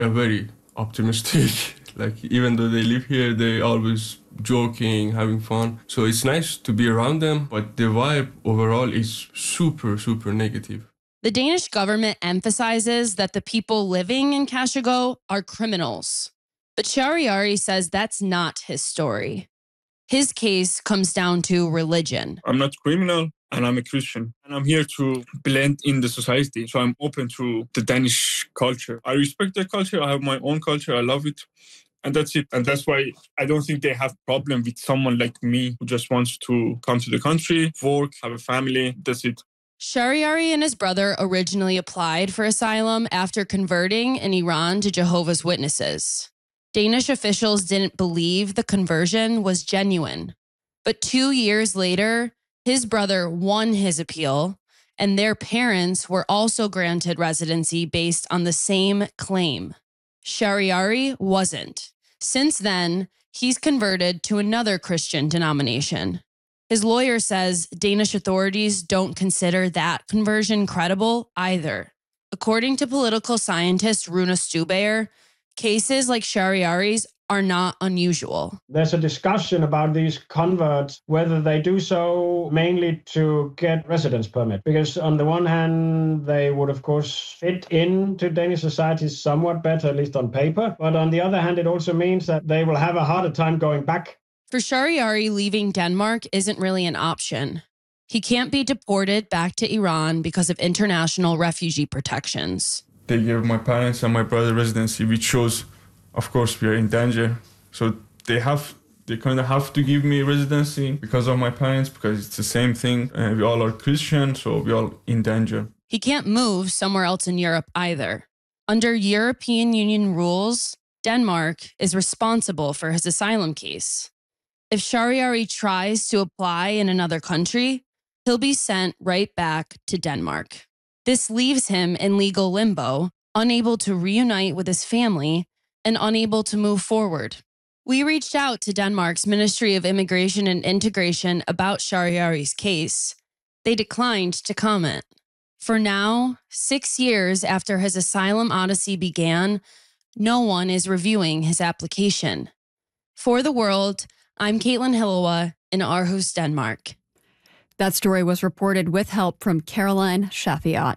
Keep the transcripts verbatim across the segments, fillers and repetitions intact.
are very optimistic. Like, even though they live here, they always joking, having fun. So it's nice to be around them, but the vibe overall is super, super negative. The Danish government emphasizes that the people living in Kashago are criminals. But Shahriari says that's not his story. His case comes down to religion. I'm not criminal and I'm a Christian. And I'm here to blend in the society. So I'm open to the Danish culture. I respect their culture. I have my own culture. I love it. And that's it. And that's why I don't think they have problem with someone like me who just wants to come to the country, work, have a family. That's it. Shahriari and his brother originally applied for asylum after converting in Iran to Jehovah's Witnesses. Danish officials didn't believe the conversion was genuine. But two years later, his brother won his appeal, and their parents were also granted residency based on the same claim. Shahriari wasn't. Since then, he's converted to another Christian denomination. His lawyer says Danish authorities don't consider that conversion credible either. According to political scientist Rune Stubayer, cases like Shahriari's are not unusual. There's a discussion about these converts, whether they do so mainly to get residence permit. Because on the one hand, they would, of course, fit into Danish society somewhat better, at least on paper. But on the other hand, it also means that they will have a harder time going back. For Shahriari, leaving Denmark isn't really an option. He can't be deported back to Iran because of international refugee protections. They gave my parents and my brother residency, which shows, of course, we are in danger. So they have, they kind of have to give me residency because of my parents, because it's the same thing. Uh, we all are Christian, so we all in danger. He can't move somewhere else in Europe either. Under European Union rules, Denmark is responsible for his asylum case. If Shahriari tries to apply in another country, he'll be sent right back to Denmark. This leaves him in legal limbo, unable to reunite with his family and unable to move forward. We reached out to Denmark's Ministry of Immigration and Integration about Shahriari's case. They declined to comment. For now, six years after his asylum odyssey began, no one is reviewing his application. For The World, I'm Caitlin Hillowa in Aarhus, Denmark. That story was reported with help from Caroline Shafiat.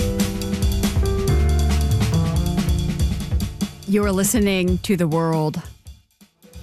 You're listening to The World.